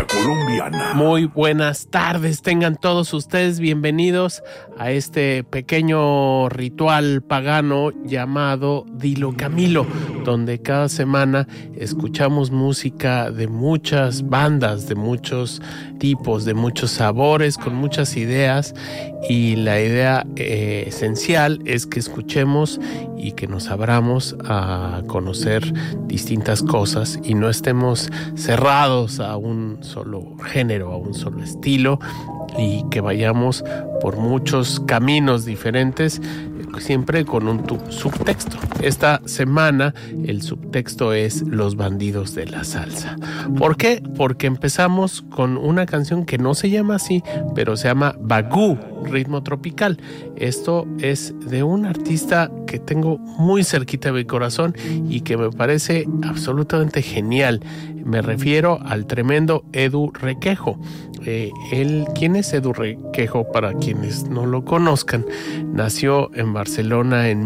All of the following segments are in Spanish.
Colombia colombiana. Muy buenas tardes, tengan todos ustedes bienvenidos a este pequeño ritual pagano llamado Dilo Camilo, donde cada semana escuchamos música de muchas bandas, de muchos tipos, de muchos sabores, con muchas ideas, y la idea esencial es que escuchemos y que nos abramos a conocer distintas cosas y no estemos cerrados a un solo género, a un solo estilo, y que vayamos por muchos caminos diferentes, siempre con un subtexto. Esta semana el subtexto es Los Bandidos de la Salsa. ¿Por qué? Porque empezamos con una canción que no se llama así, pero se llama Bagú, ritmo tropical. Esto es de un artista que tengo muy cerquita de mi corazón y que me parece absolutamente genial. Me refiero al tremendo Edu Requejo. ¿Quién es Edu Requejo? Para quienes no lo conozcan, nació en Barcelona en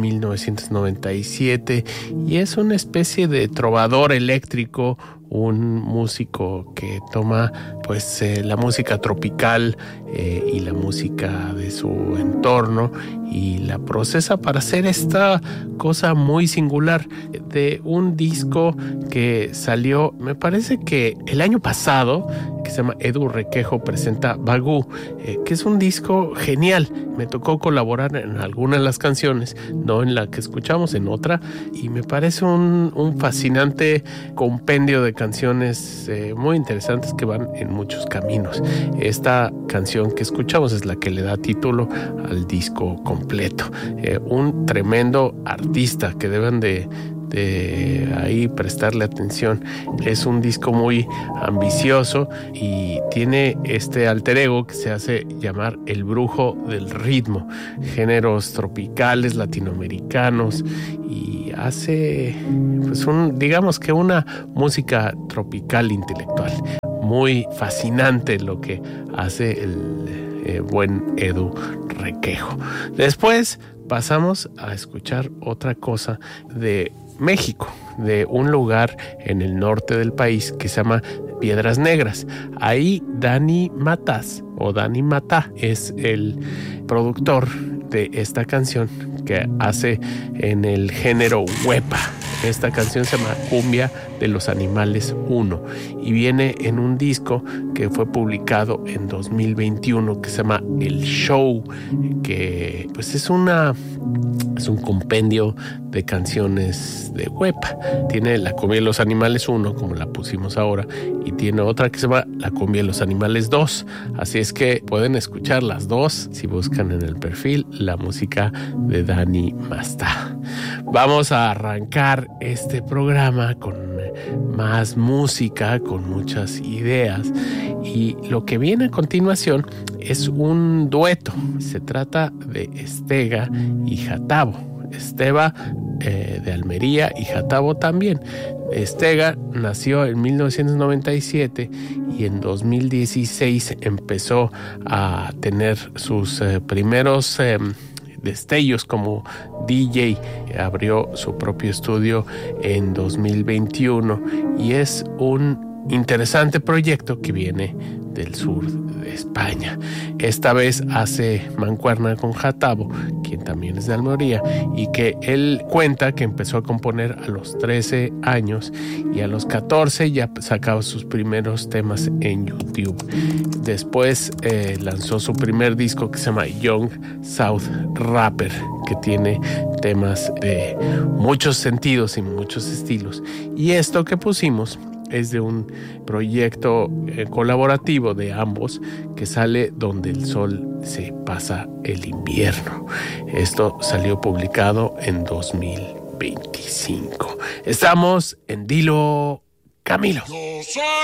1997 y es una especie de trovador eléctrico, un músico que toma la música tropical y la música de su entorno y la procesa para hacer esta cosa muy singular de un disco que salió, me parece que el año pasado, que se llama Edu Requejo presenta Bagú, que es un disco genial. Me tocó colaborar en alguna de las canciones, no en la que escuchamos, en otra, y me parece un fascinante compendio de canciones muy interesantes que van en muchos caminos. Esta canción que escuchamos es la que le da título al disco completo. Un tremendo artista que deben de ahí prestarle atención. Es un disco muy ambicioso y tiene este alter ego que se hace llamar el brujo del ritmo, géneros tropicales latinoamericanos, y hace digamos que una música tropical intelectual. Muy fascinante lo que hace el buen Edu Requejo. Después pasamos a escuchar otra cosa de México, de un lugar en el norte del país que se llama Piedras Negras. Ahí Dani Mata es el productor de esta canción que hace en el género huepa. Esta canción se llama Cumbia de los Animales 1 y viene en un disco que fue publicado en 2021 que se llama El Show, que es un compendio de canciones de huepa. Tiene la Cumbia de los Animales 1, como la pusimos ahora, y tiene otra que se llama la Cumbia de los Animales 2. Así es que pueden escuchar las dos si buscan en el perfil la música de Dani Mata. Vamos a arrancar este programa con más música, con muchas ideas, y lo que viene a continuación es un dueto. Se trata de Estega y Jatabo. Esteba de Almería y Jatabo también. Estega nació en 1997 y en 2016 empezó a tener sus primeros destellos como DJ. Abrió su propio estudio en 2021 y es un interesante proyecto que viene del sur de España. Esta vez hace mancuerna con Jatabo, quien también es de Almería, y que él cuenta que empezó a componer a los 13 años y a los 14 ya sacaba sus primeros temas en YouTube. Después lanzó su primer disco que se llama Young South Rapper, que tiene temas de muchos sentidos y muchos estilos. Y esto que pusimos es de un proyecto colaborativo de ambos que sale Donde el Sol se pasa el invierno. Esto salió publicado en 2025. Estamos en Dilo Camilo.